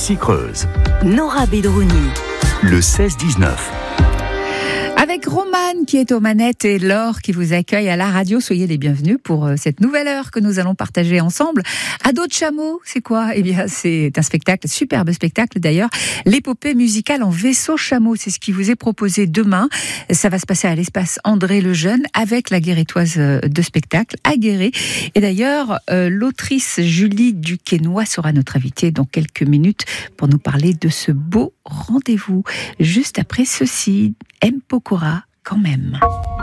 Creuse. Nora Bedrouni. Le 16-19. Avec Romane qui est aux manettes et Laure qui vous accueille à la radio. Soyez les bienvenus pour cette nouvelle heure que nous allons partager ensemble. Ado de chameau, c'est quoi ? Eh bien, c'est un spectacle, superbe spectacle d'ailleurs. L'épopée musicale en vaisseau chameau, c'est ce qui vous est proposé demain. Ça va se passer à l'espace André Lejeune avec la guérétoise de spectacle à Guéret. Et d'ailleurs, l'autrice Julie Duquesnoy sera notre invitée dans quelques minutes pour nous parler de ce beau rendez-vous. Juste après ceci, M. Pokora, quand même.